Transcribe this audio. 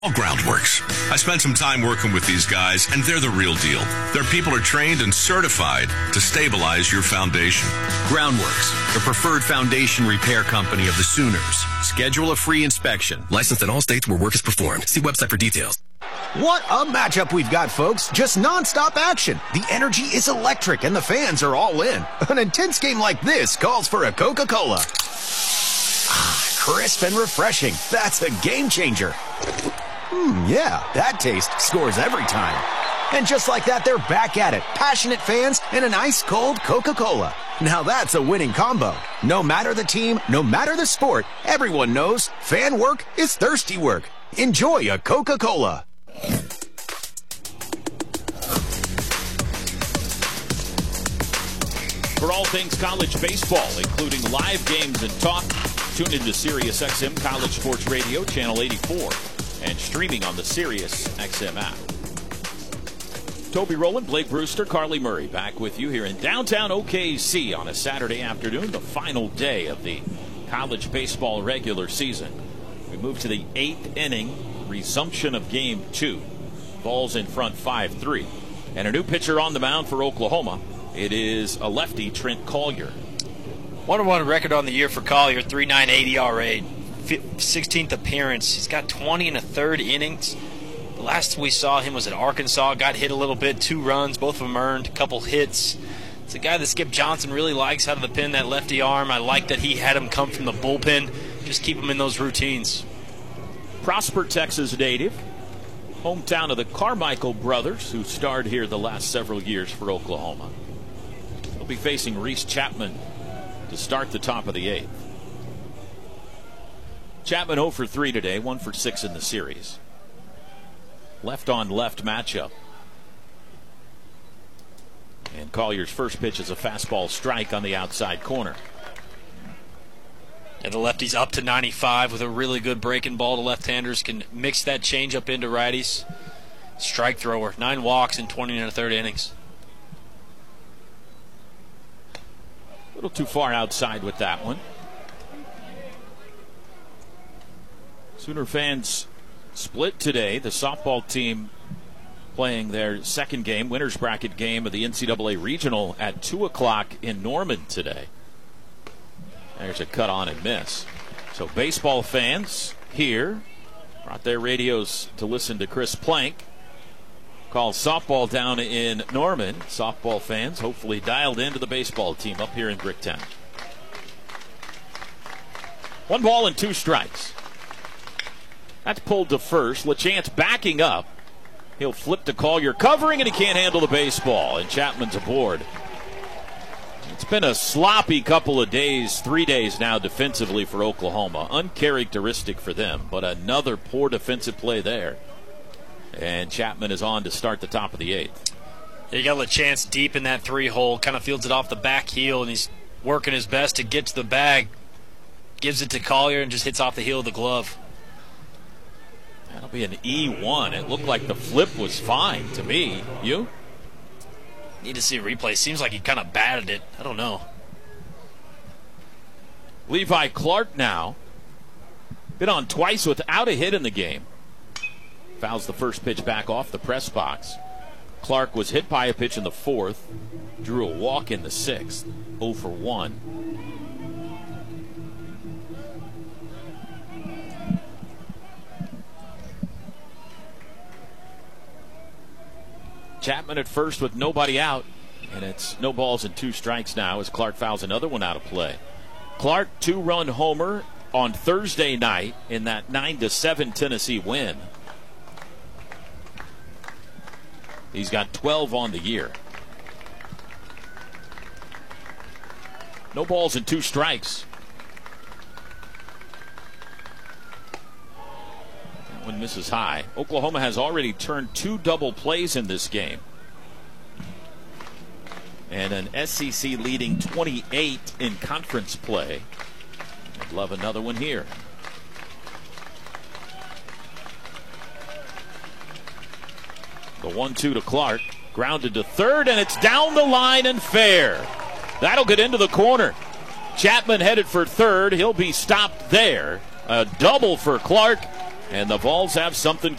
Groundworks. I spent some time working with these guys, and they're the real deal. Their people are trained and certified to stabilize your foundation. Groundworks, the preferred foundation repair company of the Sooners. Schedule a free inspection. Licensed in all states where work is performed. See website for details. What a matchup we've got, folks. Just nonstop action. The energy is electric, and the fans are all in. An intense game like this calls for a Coca-Cola. Crisp and refreshing. That's a game changer. Yeah, that taste scores every time. And just like that, they're back at it. Passionate fans and an ice-cold Coca-Cola. Now that's a winning combo. No matter the team, no matter the sport, everyone knows fan work is thirsty work. Enjoy a Coca-Cola. For all things college baseball, including live games and talk, tune into SiriusXM College Sports Radio, Channel 84. And streaming on the SiriusXM app. Toby Rowland, Blake Brewster, Carly Murray back with you here in downtown OKC on a Saturday afternoon, the final day of the college baseball regular season. We move to the 8th inning, resumption of Game 2. Vols in front 5-3. And a new pitcher on the mound for Oklahoma. It is a lefty, Trent Collier. 1-1 record on the year for Collier, 3.98 ERA. 16th appearance. He's got 20 and a third innings. The last we saw him was at Arkansas. Got hit a little bit, 2 runs, both of them earned, a couple hits. It's a guy that Skip Johnson really likes out of the pen, that lefty arm. I like that he had him come from the bullpen. Just keep him in those routines. Prosper, Texas native. Hometown of the Carmichael brothers, who starred here the last several years for Oklahoma. He'll be facing Reese Chapman to start the top of the 8th. Chapman 0 for 3 today, 1 for 6 in the series. Left-on-left matchup. And Collier's first pitch is a fastball strike on the outside corner. And the lefty's up to 95 with a really good breaking ball to left-handers. Can mix that changeup into righties. Strike thrower, 9 walks in 20 and a third innings. A little too far outside with that one. Sooner fans split today. The softball team playing their second game, winner's bracket game of the NCAA Regional at 2 o'clock in Norman today. There's a cut on and miss. So baseball fans here brought their radios to listen to Chris Plank call softball down in Norman. Softball fans hopefully dialed into the baseball team up here in Bricktown. 1 ball and 2 strikes. That's pulled to first. LaChance backing up. He'll flip to Collier, covering, and he can't handle the baseball. And Chapman's aboard. It's been a sloppy couple of days, 3 days now defensively for Oklahoma. Uncharacteristic for them, but another poor defensive play there. And Chapman is on to start the top of the 8th. You got LaChance deep in that 3-hole, kind of fields it off the back heel, and he's working his best to get to the bag. Gives it to Collier and just hits off the heel of the glove. That'll be an E1. It looked like the flip was fine to me. You? Need to see a replay. Seems like he kind of batted it. I don't know. Levi Clark now. Been on twice without a hit in the game. Fouls the first pitch back off the press box. Clark was hit by a pitch in the 4th. Drew a walk in the 6th. 0 for 1. Chapman at first with nobody out, and it's no balls and 2 strikes now as Clark fouls another one out of play. Clark 2-run homer on Thursday night in that 9-7 Tennessee win. He's got 12 on the year. No balls and 2 strikes. One misses high. Oklahoma has already turned 2 double plays in this game. And an SEC leading 28 in conference play. I'd love another one here. The 1-2 to Clark. Grounded to third, and it's down the line and fair. That'll get into the corner. Chapman headed for third. He'll be stopped there. A double for Clark. And the Vols have something